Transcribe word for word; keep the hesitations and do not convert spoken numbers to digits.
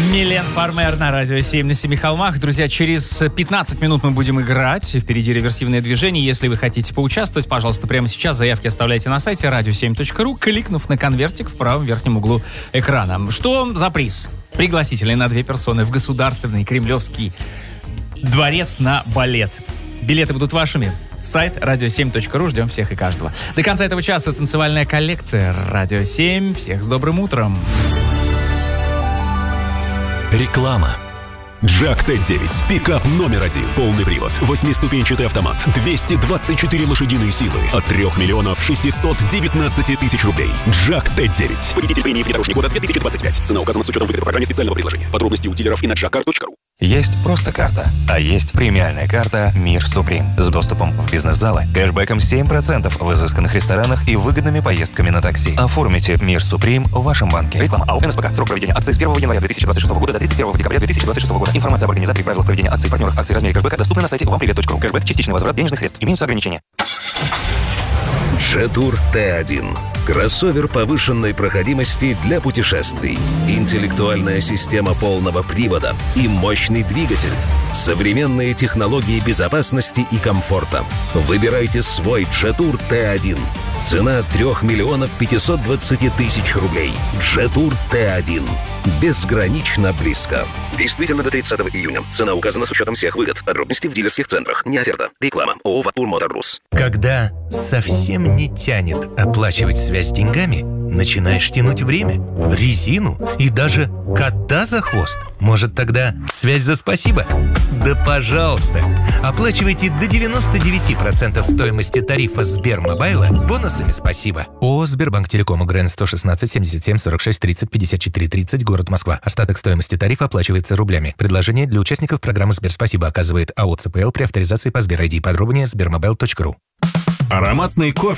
Милен Фармер на радио семь на семи холмах. Друзья, через пятнадцать минут мы будем играть. Впереди реверсивное движение. Если вы хотите поучаствовать, пожалуйста, прямо сейчас заявки оставляйте на сайте радио семь точка ру, кликнув на конвертик в правом верхнем углу экрана. Что за приз? Пригласительный на две персоны в Государственный Кремлевский дворец на балет. Билеты будут вашими. Сайт радио семь точка ру. Ждем всех и каждого. До конца этого часа танцевальная коллекция радио семь. Всех с добрым утром. Реклама. Джак Т девять. Пикап номер один. Полный привод. Восьмиступенчатый автомат. двести двадцать четыре лошадиные силы. От трех миллионов шестисот девятнадцати тысяч рублей. Джак Т девять. Победитель премии внедорожник года две тысячи двадцать пять. Цена указана с учетом выгоды в программе специального предложения. Подробности у дилеров и на джак кар точка ру. Есть просто карта, а есть премиальная карта «Мир Суприм» с доступом в бизнес-залы, кэшбэком семь процентов в изысканных ресторанах и выгодными поездками на такси. Оформите «Мир Суприм» в вашем банке. Реклама АО эн эс пэ ка. Срок проведения акции с первого января две тысячи двадцать шестого года до тридцать первого декабря две тысячи двадцать шестого года. Информация об организации, правилах проведения акций, партнерах акций, размере кэшбэка доступна на сайте вам привет точка ру. Кэшбэк, частичный возврат денежных средств. Имеются ограничения. Jetour Т один. Кроссовер повышенной проходимости для путешествий. Интеллектуальная система полного привода и мощный двигатель. Современные технологии безопасности и комфорта. Выбирайте свой Jetour Т один. Цена три миллиона пятьсот двадцать тысяч рублей. Jetour Т один. Безгранично близко. Действительно до тридцатого июня. Цена указана с учетом всех выгод. Подробности в дилерских центрах. Не оферта. Реклама. ООО «Ватур Мотор Рус». Когда совсем не тянет оплачивать связь деньгами, начинаешь тянуть время, резину и даже кота за хвост. Может, тогда связь за спасибо? Да пожалуйста! Оплачивайте до девяноста девяти процентов стоимости тарифа Сбермобайла бонусами спасибо. ООО «Сбербанк Телеком», УГРН сто шестнадцать семьдесят семь сорок шесть тридцать пятьдесят четыре тридцать, город Москва. Остаток стоимости тарифа оплачивается рублями. Предложение для участников программы «Сберспасибо» оказывает АО «ЦПЛ» при авторизации по Сбер ай ди. Подробнее сбермобайл точка ру. Ароматный кофе